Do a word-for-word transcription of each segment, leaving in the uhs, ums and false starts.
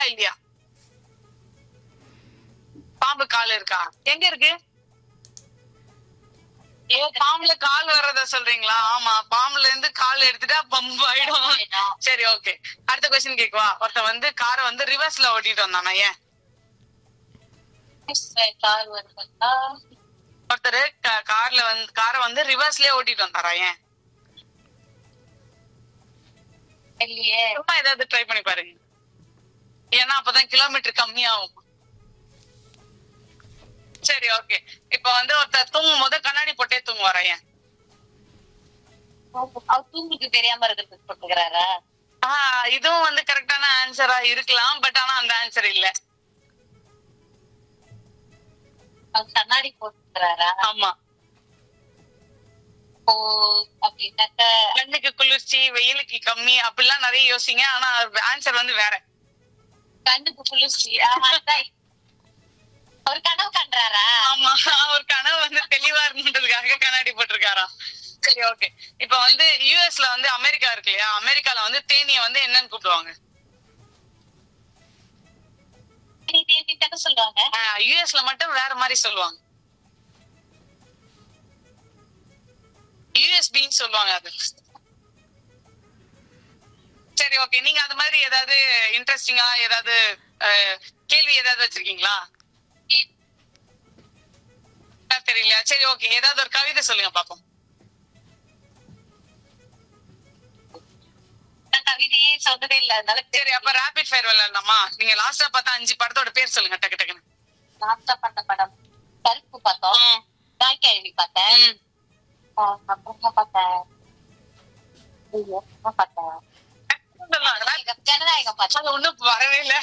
இல்லையா? பாம்பு கால் இருக்கா? எங்க இருக்கு? ஏ பாம்புல கால் வர்றத சொல்றீங்களா? ஆமா, பாம்புல இருந்து கால் எடுத்துட்டா பம்பு ஆயிடும். சரி ஓகே, அடுத்த கொஸ்டின் கேக்குவா. ஒருத்த வந்து காரை வந்து ரிவர்ஸ்ல ஓட்டிட்டு வந்தானா? ஏன்? ஒருத்தர் கார்ல வந்து காரை வந்து ரிவர்ஸ்லயே ஓட்டிட்டு வந்தாரா? ஏன்? சும்மா ஏதாவது ட்ரை பண்ணி பாருங்க. ஏன்னா அப்பதான் கிலோமீட்டர் கம்மியாகும். சரி ஓகே, இப்ப வந்து ஒருத்தர் தூங்கும் போது கண்ணாடி போட்டே தூங்குவாரா? ஏன்? தூங்குக்கு தெரியாம இருக்கிறதுக்கு போட்டுக்கிறாரா? ஆஹ் இதுவும் வந்து கரெக்டான ஆன்சரா இருக்கலாம், பட் ஆனா அந்த ஆன்சர் இல்ல. கண்ணாடி போட்டுக்கிறாரா? ஆமா. ஓ அப்படின்னாக்க கண்ணுக்கு குளிர்ச்சி, வெயிலுக்கு கம்மி அப்படிலாம் நிறைய யோசிங்க. ஆனா ஆன்சர் வந்து வேற. கண்ணுக்கு குளிர்ச்சி. ஒரு கனவு கண்டாரா? ஆமா, ஒரு கனவு வந்து தெளிவா இருந்ததுக்காக கண்ணாடி போட்டிருக்காரா? சரி ஓகே, இப்ப வந்து யூஎஸ்ல வந்து அமெரிக்கா இருக்கு இல்லையா? அமெரிக்கால வந்து தேனிய வந்து என்னன்னு கூப்பிடுவாங்க? சொல்லுவாங்க. யூஎஸ்ல மட்டும் வேற மாதிரி சொல்லுவாங்க. யூஎஸ்பின்னு சொல்லுவாங்க அது. சரி ஓகே, நீங்க அது மாதிரி ஏதாவது இன்ட்ரெஸ்டிங்கா ஏதாவது கேள்வி ஏதாவது வச்சிருக்கீங்களா? தெரியலையா? சரி ஓகே, ஏதாவது ஒரு கவிதை சொல்லுங்க பாப்போம். கவிதையே சொன்னதே இல்ல, அதனால. சரி அப்ப ரேபிட் ஃபயர் விளையாடலாமா? நீங்க லாஸ்டா பார்த்த அஞ்சு படத்தோட பேர் சொல்லுங்க டக்கு டக்குன்னு. லாஸ்டா பார்த்த படம் கருப்பு பார்த்தோம், தாய் கேள்வி பார்த்தேன், அப்புறம் பார்த்தேன் ஜனநாயகம் பார்த்தேன். அது ஒண்ணும் வரவே இல்ல.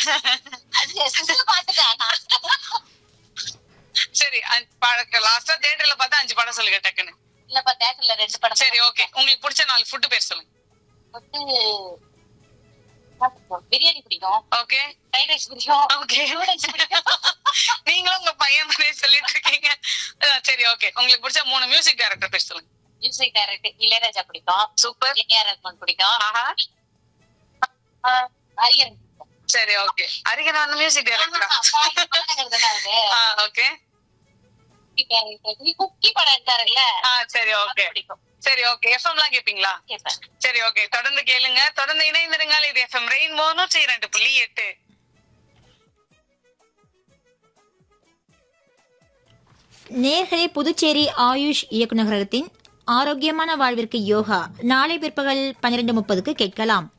சரி லாஸ்டா தியேட்டர்ல பார்த்தா அஞ்சு படம் சொல்லுங்க டக்குன்னு. இல்லப்பா தியேட்டர்ல ரெண்டு படம். சரி ஓகே, உங்களுக்கு பிடிச்ச நாலு ஃபுட் பேர் சொல்லுங்க. பிரியாணி பிடிக்கும். ஓகே. ஃப்ரைட் ரைஸ் பிடிக்கும். ஓகே. நீங்களும் உங்க பையன் மாதிரியே சொல்லிட்டு இருக்கீங்க. சரி ஓகே, உங்களுக்கு பிடிச்ச மூணு மியூசிக் டைரக்டர் பேர் சொல்லுங்க. மியூசிக் டைரக்டர் இளையராஜா பிடிக்கும். சூப்பர். ஏஆர் ரஹ்மான் பிடிக்கும். ஆஹா. ஹரிஹரன். சரி ஓகே, ஹரிஹரன் வந்து மியூசிக் டைரக்டரா? ஓகே. குக்கி படம் எடுத்தாருல்ல. சரி ஓகே பிடிக்கும். சரி ஓகே, எஃப்எம்லாம் கேப்பீங்களா? கேப்பேன். சரி ஓகே, தொடர்ந்து கேளுங்க, தொடர்ந்து இணைந்திருங்கள். இது எஃப்எம் ரெயின்போ நூற்றி இரண்டு புள்ளி எட்டு. நேர்களே, புதுச்சேரி ஆயுஷ் இயக்குநரகத்தின் ஆரோக்கியமான வாழ்விற்கு யோகா நாளை பிற்பகல் பன்னிரண்டு முப்பதுக்கு கேட்கலாம்.